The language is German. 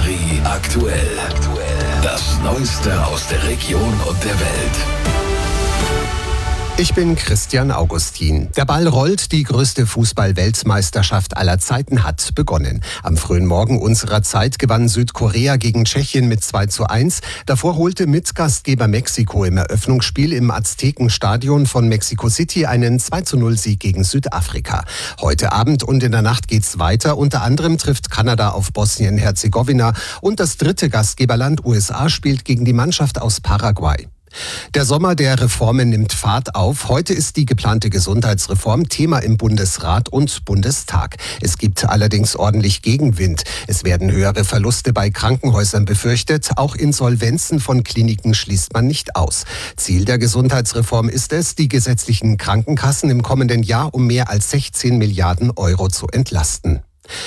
Schiri aktuell. Das Neueste aus der Region und der Welt. Ich bin Christian Augustin. Der Ball rollt, die größte Fußball-Weltmeisterschaft aller Zeiten hat begonnen. Am frühen Morgen unserer Zeit gewann Südkorea gegen Tschechien mit 2:1. Davor holte Mitgastgeber Mexiko im Eröffnungsspiel im Aztekenstadion von Mexico City einen 2:0-Sieg gegen Südafrika. Heute Abend und in der Nacht geht's weiter. Unter anderem trifft Kanada auf Bosnien-Herzegowina und das dritte Gastgeberland USA spielt gegen die Mannschaft aus Paraguay. Der Sommer der Reformen nimmt Fahrt auf. Heute ist die geplante Gesundheitsreform Thema im Bundesrat und Bundestag. Es gibt allerdings ordentlich Gegenwind. Es werden höhere Verluste bei Krankenhäusern befürchtet. Auch Insolvenzen von Kliniken schließt man nicht aus. Ziel der Gesundheitsreform ist es, die gesetzlichen Krankenkassen im kommenden Jahr um mehr als 16 Milliarden Euro zu entlasten.